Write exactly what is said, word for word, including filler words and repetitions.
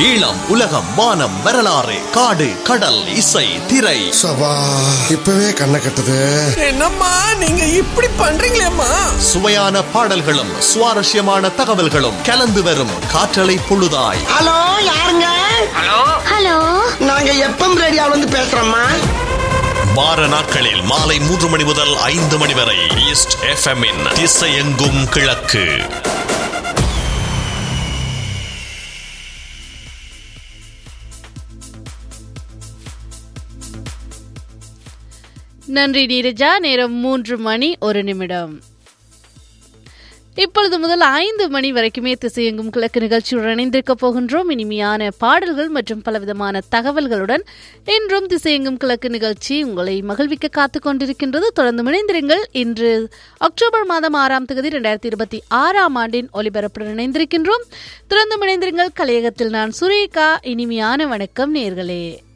ஈழம், உலகம், வானம், வரலாறு, காடு, கடல், இசை, திரை. சபா இப்பவே கண்ண கட்டுது. என்னம்மா நீங்க இப்படி பண்றீங்களேம்மா? சுவையான பாடல்களும் சுவாரஸ்யமான தகவல்களும் கலந்து வரும் காற்றலை பொழுதாய். ஹலோ, யாருங்க? ஹலோ ஹலோ, நாங்க எப்பம் ரேடியோல இருந்து பேசுறோம்மா. வார நாட்களில் மாலை மூன்று மணி முதல் ஐந்து மணி வரை ஈஸ்ட் எஃப்எம் இன் திசையெங்கும் கிழக்கு. நன்றி நீரஜா. நேரம் மூன்று மணி ஒரு நிமிடம். இப்பொழுது முதல் ஐந்து மணி வரைக்குமே திசையெங்கும் கிழக்கு நிகழ்ச்சியுடன் இணைந்திருக்க போகின்றோம். இனிமையான பாடல்கள் மற்றும் பலவிதமான தகவல்களுடன் இன்றும் திசையெங்கும் கிழக்கு நிகழ்ச்சி உங்களை மகிழ்விக்க காத்துக் கொண்டிருக்கின்றது. தொடர்ந்து இணைந்திருங்கள். இன்று அக்டோபர் மாதம் ஆறாம் தேதி இரண்டாயிரத்தி இருபத்தி ஆறாம் ஆண்டின் ஒலிபரப்புடன் இணைந்திருக்கின்றோம். தொடர்ந்து இணைந்திருங்கள். கலையகத்தில் நான் சுரேகா. இனிமையான வணக்கம் நேயர்களே.